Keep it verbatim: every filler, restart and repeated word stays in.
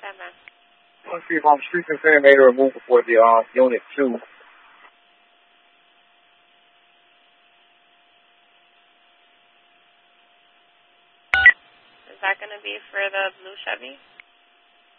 seven. Let's see if I'm street concern made a removal for the uh, unit two. Is that going to be for the blue Chevy?